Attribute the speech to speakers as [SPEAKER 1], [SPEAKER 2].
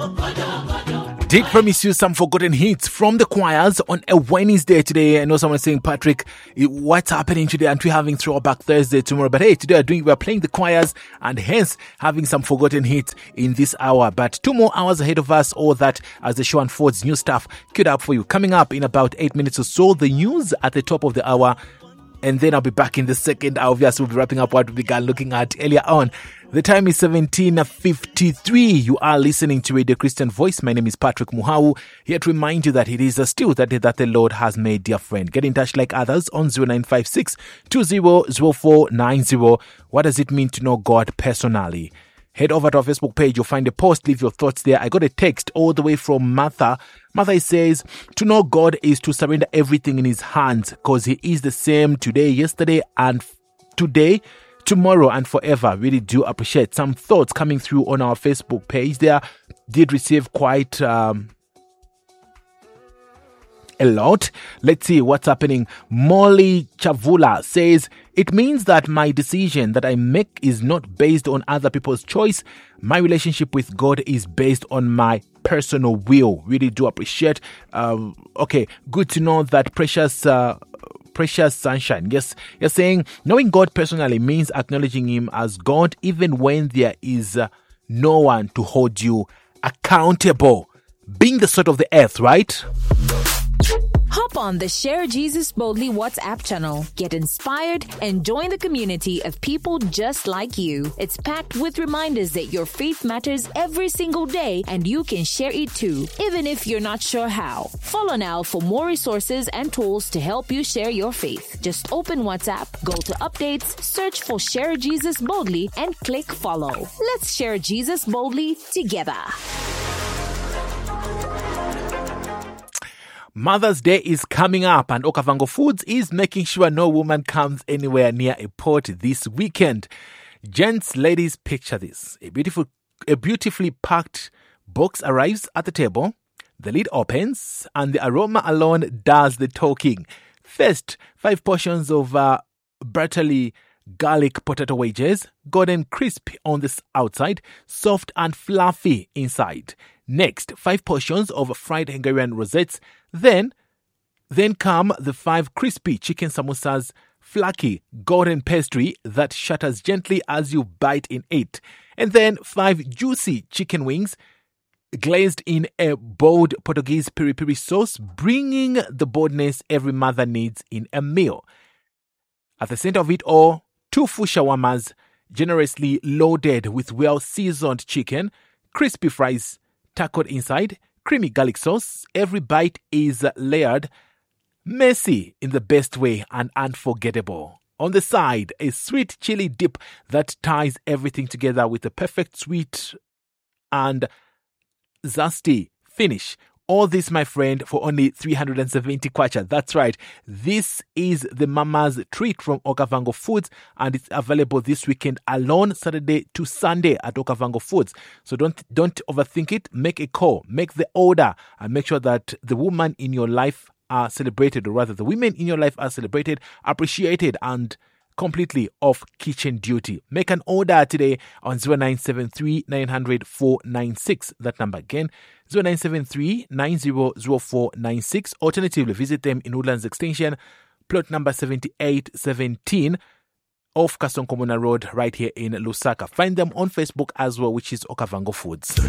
[SPEAKER 1] Did promise you some forgotten hits from the choirs on a Wednesday today. I know someone saying, Patrick, what's happening today? Aren't we having Throwback Thursday tomorrow? But hey, today we're playing the choirs and hence having some forgotten hits in this hour. But 2 more hours ahead of us, all that as the show unfolds. New stuff queued up for you. Coming up in about 8 minutes or so, the news at the top of the hour. And then I'll be back in the second hour. Yes, we'll be wrapping up what we began looking at earlier on. The time is 17:53. You are listening to Radio Christian Voice. My name is Patrick Muhau. Here to remind you that it is still that day that the Lord has made, dear friend. Get in touch like others on 0956 200490. What does it mean to know God personally? Head over to our Facebook page. You'll find a post. Leave your thoughts there. I got a text all the way from Martha. Martha says, to know God is to surrender everything in his hands because he is the same today, yesterday, and today, tomorrow, and forever. Really do appreciate some thoughts coming through on our Facebook page there. Did receive quite a lot. Let's see what's happening. Molly Chavula says, it means that my decision that I make is not based on other people's choice. My relationship with God is based on my personal will. Really do appreciate. Okay, good to know that precious sunshine. Yes, you're saying knowing God personally means acknowledging him as God even when there is no one to hold you accountable. Being the salt of the earth, right?
[SPEAKER 2] Hop on the Share Jesus Boldly WhatsApp channel. Get inspired and join the community of people just like you. It's packed with reminders that your faith matters every single day and you can share it too, even if you're not sure how. Follow now for more resources and tools to help you share your faith. Just open WhatsApp, go to updates, search for Share Jesus Boldly and click follow. Let's share Jesus boldly together.
[SPEAKER 1] Mother's Day is coming up and Okavango Foods is making sure no woman comes anywhere near a port this weekend. Gents, ladies, picture this. A beautifully packed box arrives at the table. The lid opens and the aroma alone does the talking. First, 5 portions of Bertolli garlic potato wedges, golden crisp on the outside, soft and fluffy inside. Next, 5 portions of fried Hungarian rosettes. Then come the 5 crispy chicken samosas, flaky golden pastry that shatters gently as you bite in it. And then 5 juicy chicken wings glazed in a bold Portuguese piri-piri sauce, bringing the boldness every mother needs in a meal. At the center of it all, 2 full shawarmas, generously loaded with well-seasoned chicken, crispy fries, tackled inside, creamy garlic sauce. Every bite is layered, messy in the best way and unforgettable. On the side, a sweet chili dip that ties everything together with a perfect sweet and zesty finish. All this, my friend, for only 370 kwacha. That's right. This is the mama's treat from Okavango Foods, and it's available this weekend alone, Saturday to Sunday at Okavango Foods. So don't overthink it. Make a call, make the order, and make sure that the woman in your life are celebrated, or rather the women in your life are celebrated, appreciated, and completely off kitchen duty. Make an order today on 0973 900 496. That number again, 0973 900496. Alternatively, visit them in Woodlands Extension, plot number 7817 off Kasonkomona Road, right here in Lusaka. Find them on Facebook as well, which is Okavango Foods.